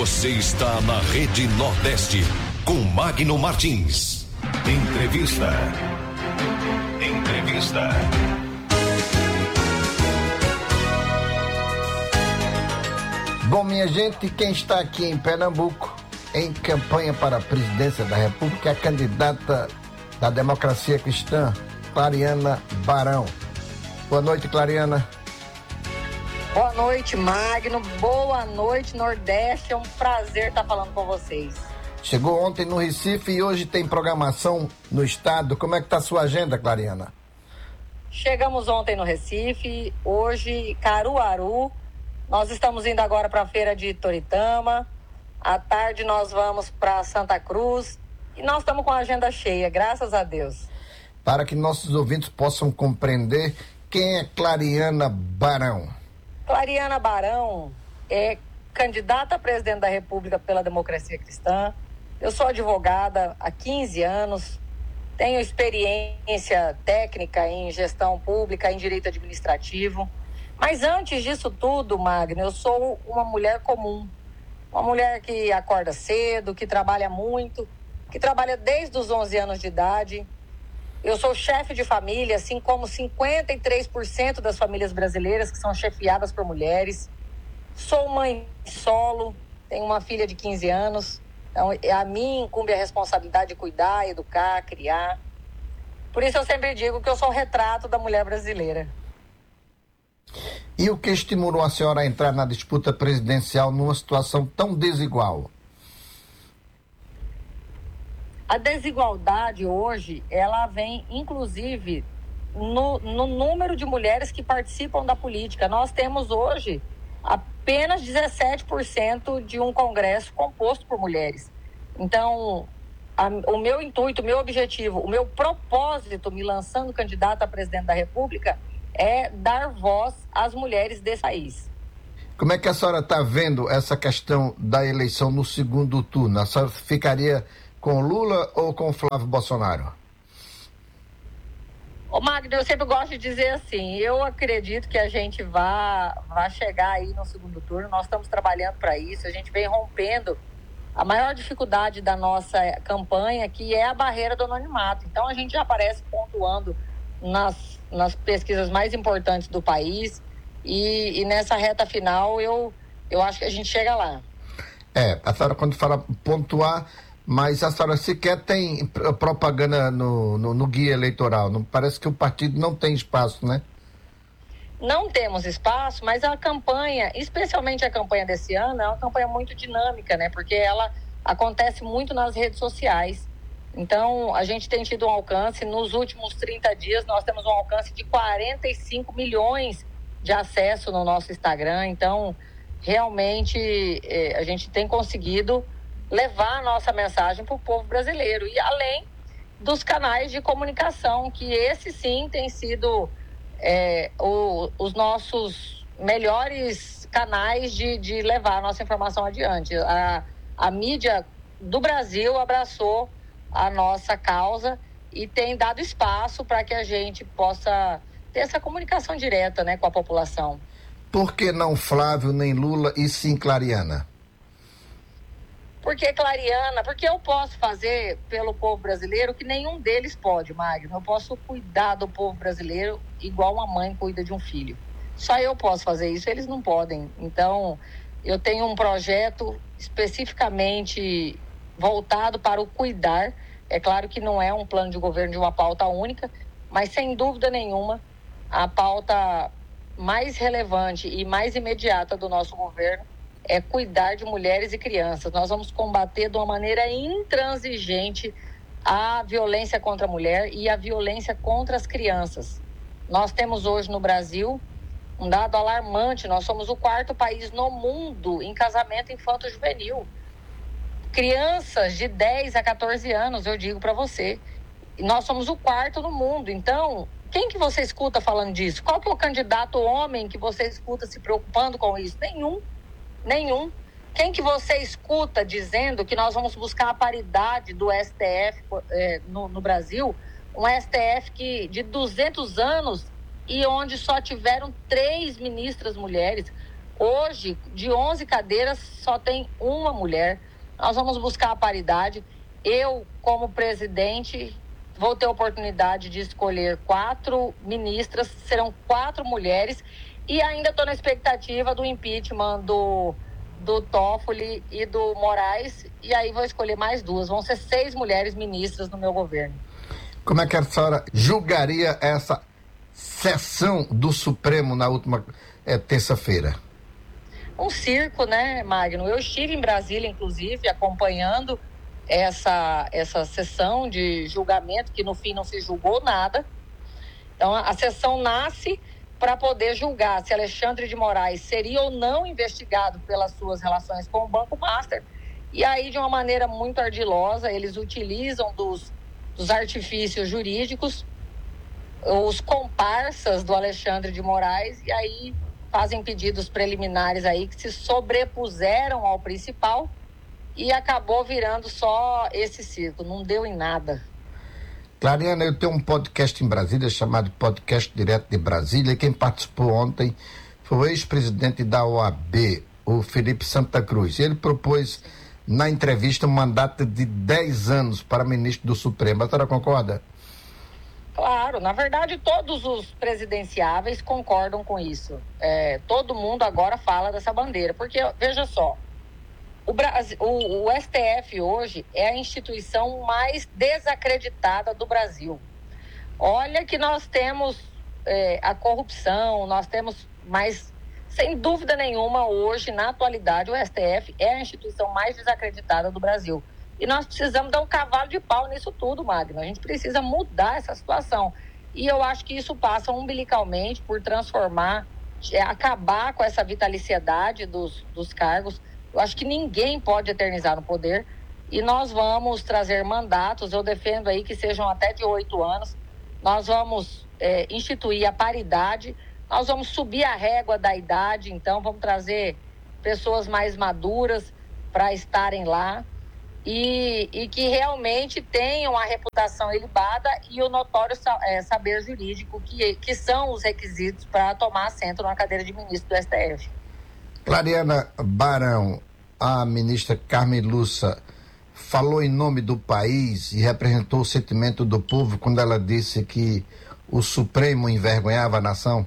Você está na Rede Nordeste com Magno Martins. Entrevista. Bom, minha gente, quem está aqui em Pernambuco em campanha para a presidência da República é a candidata da Democracia Cristã, Clariana Barão. Boa noite, Clariana. Boa noite, Magno. Boa noite, Nordeste. É um prazer estar falando com vocês. Chegou ontem no Recife e hoje tem programação no estado. Como é que está a sua agenda, Clariana? Chegamos ontem no Recife, hoje Caruaru. Nós estamos indo agora para a feira de Toritama. À tarde nós vamos para Santa Cruz. E nós estamos com a agenda cheia, graças a Deus. Para que nossos ouvintes possam compreender, quem é Clariana Barão? Clariana Barão é candidata a presidente da República pela Democracia Cristã. Eu sou advogada há 15 anos, tenho experiência técnica em gestão pública, em direito administrativo. Mas antes disso tudo, Magno, eu sou uma mulher comum. Uma mulher que acorda cedo, que trabalha muito, que trabalha desde os 11 anos de idade. Eu sou chefe de família, assim como 53% das famílias brasileiras que são chefiadas por mulheres. Sou mãe solo, tenho uma filha de 15 anos. Então, a mim incumbe a responsabilidade de cuidar, educar, criar. Por isso eu sempre digo que eu sou o retrato da mulher brasileira. E o que estimulou a senhora a entrar na disputa presidencial numa situação tão desigual? A desigualdade hoje, ela vem inclusive no número de mulheres que participam da política. Nós temos hoje apenas 17% de um Congresso composto por mulheres. Então, o meu intuito, o meu objetivo, o meu propósito, me lançando candidata a presidente da República, é dar voz às mulheres desse país. Como é que a senhora está vendo essa questão da eleição no segundo turno? A senhora ficaria com Lula ou com Flávio Bolsonaro? Ô Magno, eu sempre gosto de dizer assim, eu acredito que a gente vai chegar aí no segundo turno, nós estamos trabalhando para isso, a gente vem rompendo a maior dificuldade da nossa campanha, que é a barreira do anonimato. Então a gente já aparece pontuando nas pesquisas mais importantes do país e nessa reta final eu acho que a gente chega lá. A senhora quando fala pontuar, mas a senhora sequer tem propaganda no guia eleitoral, não, parece que o partido não tem espaço, né? Não temos espaço, mas a campanha, especialmente a campanha desse ano, é uma campanha muito dinâmica, né? Porque ela acontece muito nas redes sociais. Então, a gente tem tido um alcance, nos últimos 30 dias nós temos um alcance de 45 milhões de acesso no nosso Instagram. Então, realmente, a gente tem conseguido levar a nossa mensagem para o povo brasileiro. E além dos canais de comunicação, que esse sim tem sido os nossos melhores canais de levar a nossa informação adiante. A mídia do Brasil abraçou a nossa causa e tem dado espaço para que a gente possa ter essa comunicação direta, né, com a população. Por que não Flávio nem Lula e sim Clariana? Porque Clariana, porque eu posso fazer pelo povo brasileiro que nenhum deles pode, Magno. Eu posso cuidar do povo brasileiro igual uma mãe cuida de um filho. Só eu posso fazer isso, eles não podem. Então, eu tenho um projeto especificamente voltado para o cuidar. É claro que não é um plano de governo de uma pauta única, mas sem dúvida nenhuma, a pauta mais relevante e mais imediata do nosso governo é cuidar de mulheres e crianças. Nós vamos combater de uma maneira intransigente a violência contra a mulher e a violência contra as crianças. Nós temos hoje no Brasil um dado alarmante, nós somos o 4º país no mundo em casamento infanto-juvenil. Crianças de 10 a 14 anos, eu digo para você. Nós somos o 4º no mundo. Então, quem que você escuta falando disso? Qual que é o candidato homem que você escuta se preocupando com isso? Nenhum. Quem que você escuta dizendo que nós vamos buscar a paridade do STF no Brasil? Um STF de 200 anos e onde só tiveram 3 ministras mulheres. Hoje, de 11 cadeiras, só tem uma mulher. Nós vamos buscar a paridade. Eu, como presidente, vou ter a oportunidade de escolher 4 ministras, serão 4 mulheres, e ainda estou na expectativa do impeachment do Toffoli e do Moraes, e aí vou escolher mais 2. Vão ser 6 mulheres ministras no meu governo. Como é que a senhora julgaria essa sessão do Supremo na última terça-feira? Um circo, né, Magno? Eu estive em Brasília, inclusive, acompanhando essa sessão de julgamento, que no fim não se julgou nada. Então, a sessão nasce para poder julgar se Alexandre de Moraes seria ou não investigado pelas suas relações com o Banco Master. E aí, de uma maneira muito ardilosa, eles utilizam dos artifícios jurídicos, os comparsas do Alexandre de Moraes, e aí fazem pedidos preliminares aí que se sobrepuseram ao principal, e acabou virando só esse circo, não deu em nada. Clariana, eu tenho um podcast em Brasília chamado Podcast Direto de Brasília. Quem participou ontem foi o ex-presidente da OAB, o Felipe Santa Cruz. Ele propôs na entrevista um mandato de 10 anos para ministro do Supremo. A senhora concorda? Claro, na verdade todos os presidenciáveis concordam com isso. Todo mundo agora fala dessa bandeira, porque veja só, o STF hoje é a instituição mais desacreditada do Brasil. Olha que nós temos a corrupção, nós temos, mas sem dúvida nenhuma hoje, na atualidade, o STF é a instituição mais desacreditada do Brasil. E nós precisamos dar um cavalo de pau nisso tudo, Magno. A gente precisa mudar essa situação. E eu acho que isso passa umbilicalmente por transformar, acabar com essa vitaliciedade dos cargos. Eu acho que ninguém pode eternizar no poder, e nós vamos trazer mandatos, eu defendo aí que sejam até de 8 anos, nós vamos instituir a paridade, nós vamos subir a régua da idade, então vamos trazer pessoas mais maduras para estarem lá, e que realmente tenham a reputação ilibada e o notório saber jurídico, que são os requisitos para tomar assento na cadeira de ministro do STF. Clariana Barão, a ministra Carmen Lúcia falou em nome do país e representou o sentimento do povo quando ela disse que o Supremo envergonhava a nação?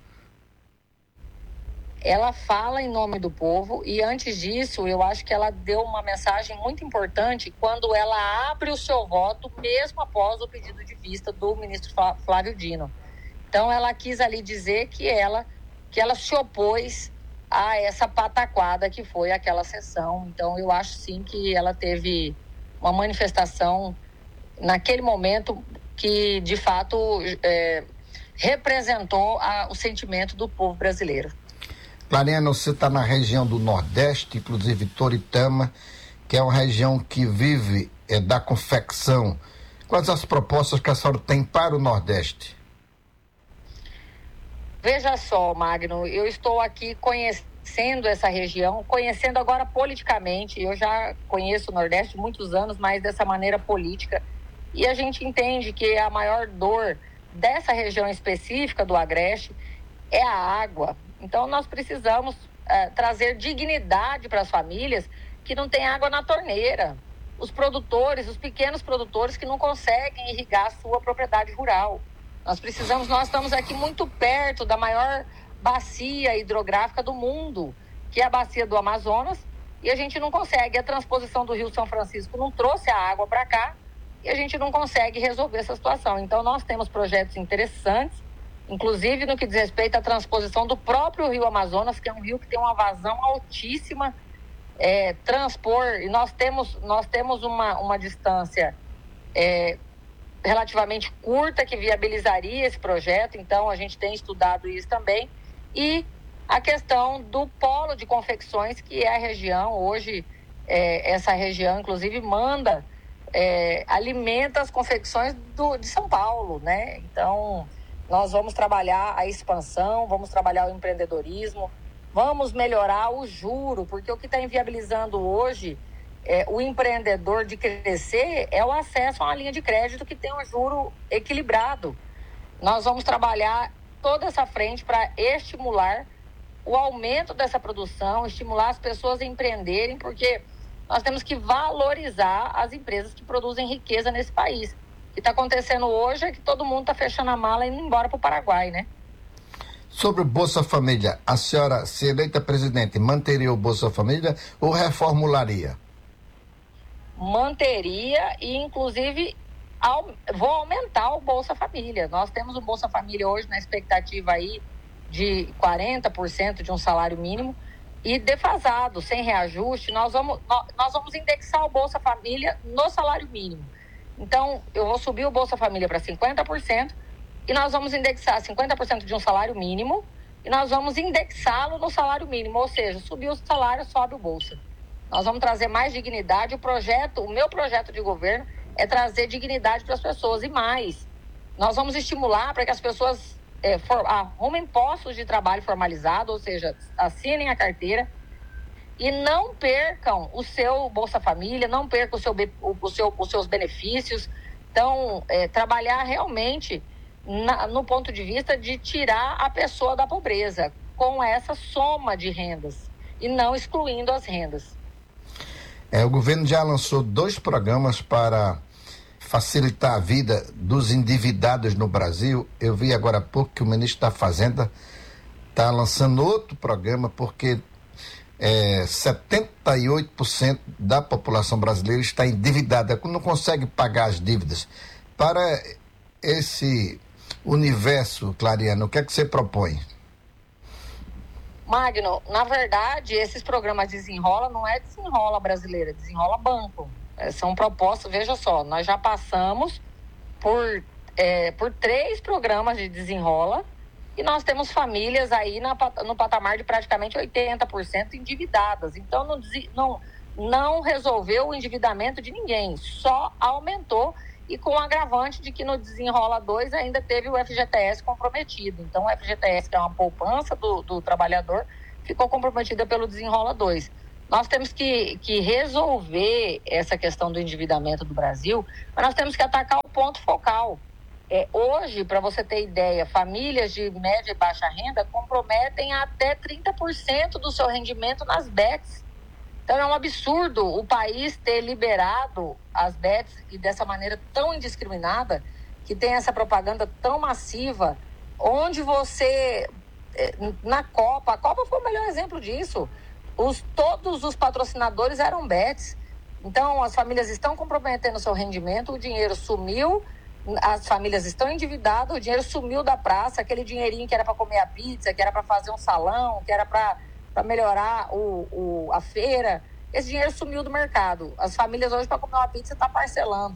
Ela fala em nome do povo, e antes disso eu acho que ela deu uma mensagem muito importante quando ela abre o seu voto mesmo após o pedido de vista do ministro Flávio Dino. Então ela quis ali dizer que ela se opôs a essa pataquada que foi aquela sessão. Então eu acho sim que ela teve uma manifestação naquele momento que de fato representou o sentimento do povo brasileiro. Clariana, você está na região do Nordeste, inclusive Toritama, que é uma região que vive da confecção. Quais as propostas que a senhora tem para o Nordeste? Veja só, Magno, eu estou aqui conhecendo essa região, conhecendo agora politicamente. Eu já conheço o Nordeste há muitos anos, mas dessa maneira política. E a gente entende que a maior dor dessa região específica do Agreste é a água. Então nós precisamos trazer dignidade para as famílias que não têm água na torneira. Os produtores, os pequenos produtores que não conseguem irrigar a sua propriedade rural. Nós estamos aqui muito perto da maior bacia hidrográfica do mundo, que é a bacia do Amazonas, e a gente não consegue. A transposição do Rio São Francisco não trouxe a água para cá, e a gente não consegue resolver essa situação. Então nós temos projetos interessantes, inclusive no que diz respeito à transposição do próprio Rio Amazonas, que é um rio que tem uma vazão altíssima, transpor, e nós temos uma distância relativamente curta que viabilizaria esse projeto. Então a gente tem estudado isso também, e a questão do polo de confecções, que é a região hoje, essa região inclusive alimenta as confecções de São Paulo, né? Então nós vamos trabalhar a expansão, vamos trabalhar o empreendedorismo, vamos melhorar o juro, porque o que está inviabilizando hoje o empreendedor de crescer é o acesso a uma linha de crédito que tem um juro equilibrado. Nós vamos trabalhar toda essa frente para estimular o aumento dessa produção, estimular as pessoas a empreenderem, porque nós temos que valorizar as empresas que produzem riqueza nesse país. O que está acontecendo hoje é que todo mundo está fechando a mala e indo embora para o Paraguai, né? Sobre o Bolsa Família, a senhora, se eleita presidente, manteria o Bolsa Família ou reformularia? Manteria e, inclusive, vou aumentar o Bolsa Família. Nós temos o Bolsa Família hoje na expectativa aí de 40% de um salário mínimo e defasado, sem reajuste. Nós vamos indexar o Bolsa Família no salário mínimo. Então, eu vou subir o Bolsa Família para 50% e nós vamos indexar 50% de um salário mínimo e nós vamos indexá-lo no salário mínimo, ou seja, subir o salário, sobe o Bolsa. Nós vamos trazer mais dignidade. O meu projeto de governo é trazer dignidade para as pessoas e mais. Nós vamos estimular para que as pessoas arrumem postos de trabalho formalizado, ou seja, assinem a carteira e não percam o seu Bolsa Família, não percam os seus benefícios. Então, trabalhar realmente no ponto de vista de tirar a pessoa da pobreza com essa soma de rendas e não excluindo as rendas. O governo já lançou 2 programas para facilitar a vida dos endividados no Brasil. Eu vi agora há pouco que o ministro da Fazenda está lançando outro programa, porque 78% da população brasileira está endividada, não consegue pagar as dívidas. Para esse universo, Clariana, o que é que você propõe? Magno, na verdade, esses programas Desenrola não é Desenrola brasileira, Desenrola banco. São propostas, veja só, nós já passamos por 3 programas de Desenrola e nós temos famílias aí no patamar de praticamente 80% endividadas. Então, não resolveu o endividamento de ninguém, só aumentou, e com o agravante de que no Desenrola 2 ainda teve o FGTS comprometido. Então, o FGTS, que é uma poupança do trabalhador, ficou comprometida pelo Desenrola 2. Nós temos que resolver essa questão do endividamento do Brasil, mas nós temos que atacar o ponto focal. Hoje, para você ter ideia, famílias de média e baixa renda comprometem até 30% do seu rendimento nas bets. Então, é um absurdo o país ter liberado as bets e dessa maneira tão indiscriminada, que tem essa propaganda tão massiva, onde você, na Copa, a Copa foi o melhor exemplo disso. Todos os patrocinadores eram bets. Então, as famílias estão comprometendo o seu rendimento, o dinheiro sumiu, as famílias estão endividadas, o dinheiro sumiu da praça, aquele dinheirinho que era para comer a pizza, que era para fazer um salão, que era para melhorar a feira, esse dinheiro sumiu do mercado. As famílias hoje, para comer uma pizza, estão parcelando.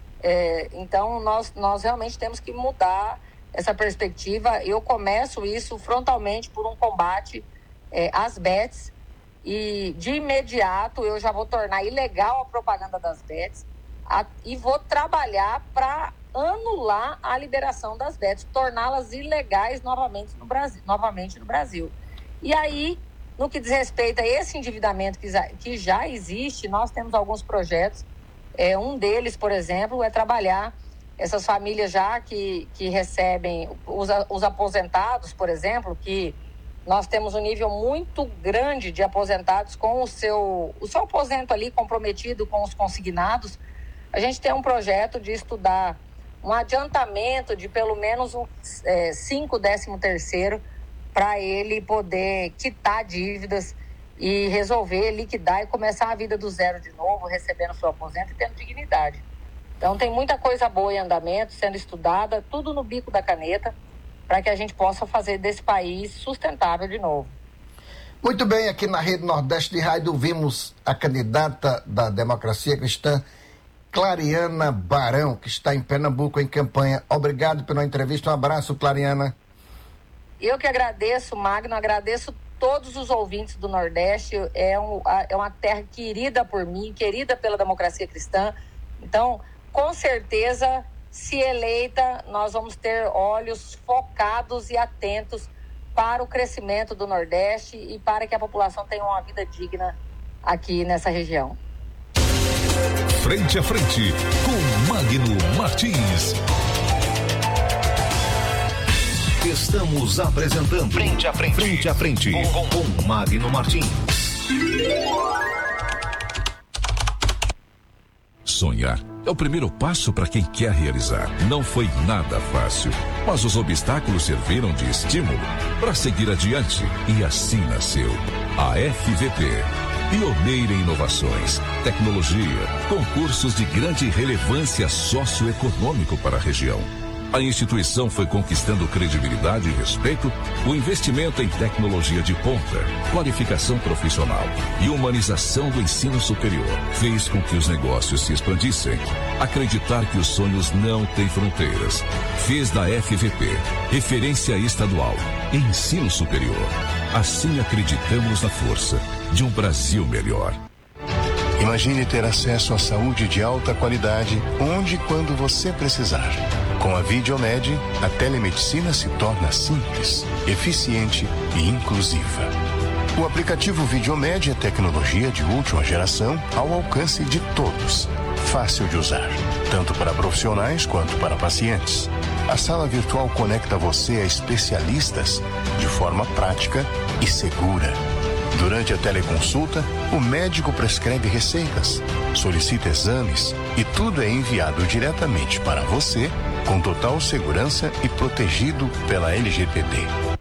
Então, nós realmente temos que mudar essa perspectiva. Eu começo isso frontalmente por um combate às bets, e de imediato eu já vou tornar ilegal a propaganda das bets e vou trabalhar para anular a liberação das bets, torná-las ilegais novamente no Brasil. E aí, no que diz respeito a esse endividamento que já existe, nós temos alguns projetos. Um deles, por exemplo, é trabalhar essas famílias já que recebem, os aposentados, por exemplo, que nós temos um nível muito grande de aposentados com o seu aposento ali comprometido com os consignados. A gente tem um projeto de estudar um adiantamento de pelo menos 5 13º para ele poder quitar dívidas e resolver, liquidar e começar a vida do zero de novo, recebendo seu aposento e tendo dignidade. Então, tem muita coisa boa em andamento, sendo estudada, tudo no bico da caneta, para que a gente possa fazer desse país sustentável de novo. Muito bem, aqui na Rede Nordeste de Rádio vimos a candidata da Democracia Cristã, Clariana Barão, que está em Pernambuco em campanha. Obrigado pela entrevista, um abraço, Clariana. Eu que agradeço, Magno, agradeço todos os ouvintes do Nordeste. É uma terra querida por mim, querida pela Democracia Cristã. Então, com certeza, se eleita, nós vamos ter olhos focados e atentos para o crescimento do Nordeste e para que a população tenha uma vida digna aqui nessa região. Frente a frente com Magno Martins. Estamos apresentando Frente a Frente. Frente a Frente com Magno Martins. Sonhar é o primeiro passo para quem quer realizar. Não foi nada fácil, mas os obstáculos serviram de estímulo para seguir adiante. E assim nasceu a FVP. Pioneira em inovações, tecnologia, concursos de grande relevância socioeconômico para a região. A instituição foi conquistando credibilidade e respeito, o investimento em tecnologia de ponta, qualificação profissional e humanização do ensino superior fez com que os negócios se expandissem. Acreditar que os sonhos não têm fronteiras fez da FVP referência estadual em ensino superior. Assim acreditamos na força de um Brasil melhor. Imagine ter acesso à saúde de alta qualidade onde e quando você precisar. Com a Videomed, a telemedicina se torna simples, eficiente e inclusiva. O aplicativo Videomed é tecnologia de última geração ao alcance de todos. Fácil de usar, tanto para profissionais quanto para pacientes. A sala virtual conecta você a especialistas de forma prática e segura. Durante a teleconsulta, o médico prescreve receitas, solicita exames e tudo é enviado diretamente para você com total segurança e protegido pela LGPD.